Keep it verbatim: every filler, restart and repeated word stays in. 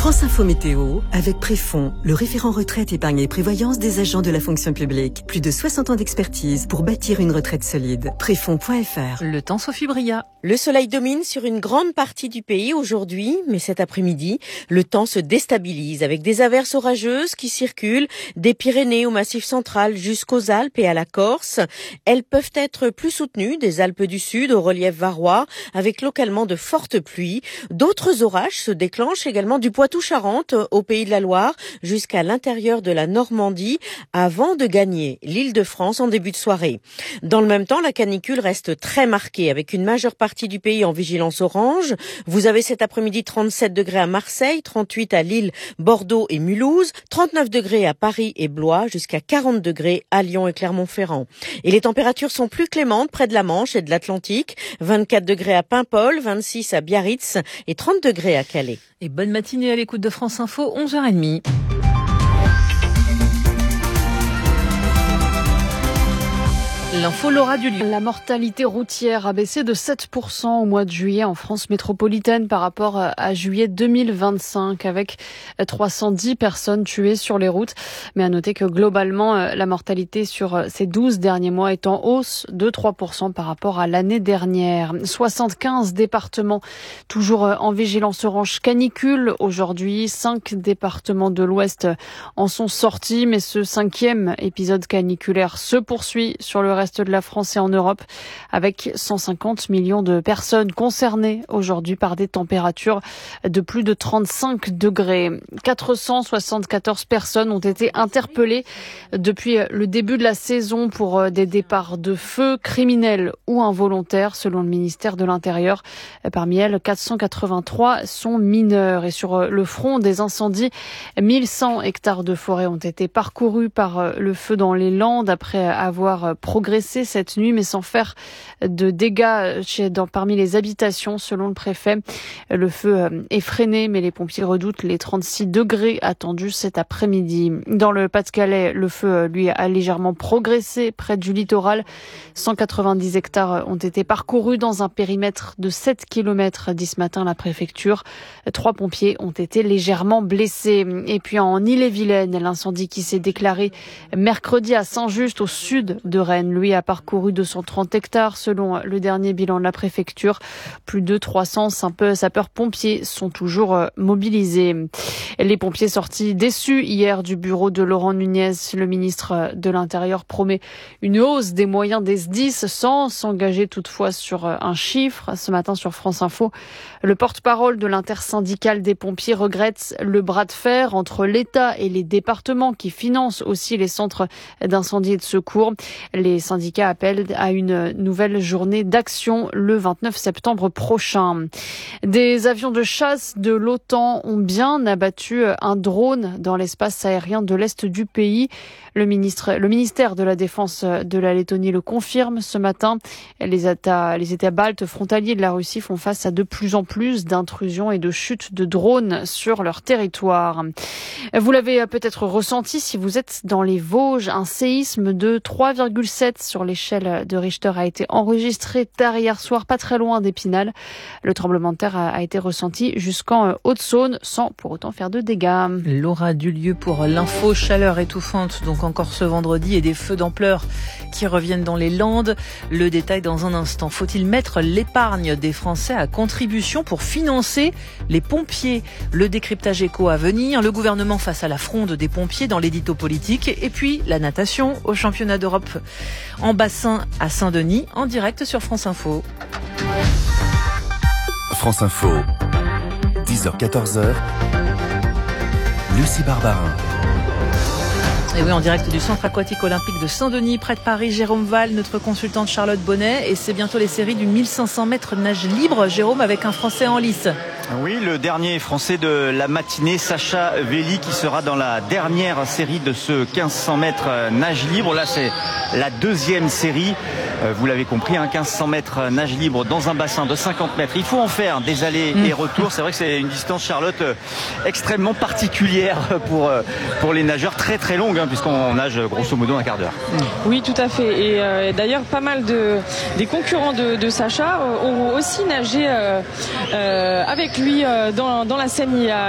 France Info Météo avec Préfond, le référent retraite, épargne et prévoyance des agents de la fonction publique. Plus de soixante ans d'expertise pour bâtir une retraite solide. Préfond point F R. Le temps, Sophie Bria. Le soleil domine sur une grande partie du pays aujourd'hui, mais cet après-midi, le temps se déstabilise avec des averses orageuses qui circulent des Pyrénées au Massif central jusqu'aux Alpes et à la Corse. Elles peuvent être plus soutenues des Alpes du Sud au relief varois avec localement de fortes pluies. D'autres orages se déclenchent également du Poitou-Charentes au Pays de la Loire jusqu'à l'intérieur de la Normandie avant de gagner l'Île-de-France en début de soirée. Dans le même temps, la canicule reste très marquée avec une majeure partie du pays en vigilance orange. Vous avez cet après-midi trente-sept degrés à Marseille, trente-huit à Lille, Bordeaux et Mulhouse, trente-neuf degrés à Paris et Blois, jusqu'à quarante degrés à Lyon et Clermont-Ferrand. Et les températures sont plus clémentes près de la Manche et de l'Atlantique, vingt-quatre degrés à Paimpol, vingt-six à Biarritz et trente degrés à Calais. Et bonne matinée à l'écoute de France Info, onze heures trente. L'info Laura Dullieu. La mortalité routière a baissé de sept pour cent au mois de juillet en France métropolitaine par rapport à juillet deux mille vingt-cinq, avec trois cent dix personnes tuées sur les routes. Mais à noter que globalement, la mortalité sur ces douze derniers mois est en hausse de trois pour cent par rapport à l'année dernière. soixante-quinze départements toujours en vigilance orange canicule. Aujourd'hui, cinq départements de l'Ouest en sont sortis, mais ce cinquième épisode caniculaire se poursuit sur le reste de la France et en Europe, avec cent cinquante millions de personnes concernées aujourd'hui par des températures de plus de trente-cinq degrés. quatre cent soixante-quatorze personnes ont été interpellées depuis le début de la saison pour des départs de feu criminels ou involontaires, selon le ministère de l'Intérieur. Parmi elles, quatre cent quatre-vingt-trois sont mineurs. Et sur le front des incendies, mille cent hectares de forêt ont été parcourus par le feu dans les Landes après avoir progressé cette nuit, mais sans faire de dégâts chez, dans, parmi les habitations, selon le préfet. Le feu est freiné, mais les pompiers redoutent les trente-six degrés attendus cet après-midi. Dans le Pas-de-Calais, le feu, lui, a légèrement progressé près du littoral. cent quatre-vingt-dix hectares ont été parcourus dans un périmètre de sept kilomètres, dit ce matin la préfecture. Trois pompiers ont été légèrement blessés. Et puis en Ille-et-Vilaine, l'incendie qui s'est déclaré mercredi à Saint-Just, au sud de Rennes, lui a parcouru deux cent trente hectares selon le dernier bilan de la préfecture. Plus de trois cents sapeurs-pompiers sont toujours mobilisés. Les pompiers sortis déçus hier du bureau de Laurent Nunez. Le ministre de l'Intérieur promet une hausse des moyens des S D I S sans s'engager toutefois sur un chiffre. Ce matin sur France Info, le porte-parole de l'intersyndicale des pompiers regrette le bras de fer entre l'État et les départements qui financent aussi les centres d'incendie et de secours. Les syndicats appellent à une nouvelle journée d'action le vingt-neuf septembre prochain. Des avions de chasse de l'OTAN ont bien abattu un drone dans l'espace aérien de l'Est du pays. Le, ministre, le ministère de la Défense de la Lettonie le confirme ce matin. Les États, les États baltes frontaliers de la Russie font face à de plus en plus d'intrusions et de chutes de drones sur leur territoire. Vous l'avez peut-être ressenti si vous êtes dans les Vosges. Un séisme de trois virgule sept sur l'échelle de Richter a été enregistré tard hier soir, pas très loin d'Épinal. Le tremblement de terre a, a été ressenti jusqu'en Haute-Saône sans pour autant faire de dégâts. Laura Dullieu pour l'info. Chaleur étouffante donc encore ce vendredi et des feux d'ampleur qui reviennent dans les Landes. Le détail dans un instant. Faut-il mettre l'épargne des Français à contribution pour financer les pompiers? Le décryptage éco à venir. Le gouvernement face à la fronde des pompiers dans l'édito politique. Et puis la natation au championnat d'Europe en bassin à Saint-Denis, en direct sur France Info. France Info, dix heures quatorze, Lucie Barbarin. Et oui, en direct du centre aquatique olympique de Saint-Denis, près de Paris, Jérôme Val, notre consultante Charlotte Bonnet. Et c'est bientôt les séries du mille cinq cents mètres nage libre, Jérôme, avec un Français en lice. Oui, le dernier Français de la matinée, Sacha Veli, qui sera dans la dernière série de ce quinze cents mètres nage libre. Là, c'est la deuxième série. Vous l'avez compris, un quinze cents mètres nage libre dans un bassin de cinquante mètres. Il faut en faire des allers et retours. C'est vrai que c'est une distance, Charlotte, extrêmement particulière pour, pour les nageurs, très très longue, hein, puisqu'on nage grosso modo un quart d'heure. Oui, tout à fait. Et euh, d'ailleurs, pas mal de, des concurrents de, de Sacha ont aussi nagé euh, euh, avec lui euh, dans, dans la Seine il y a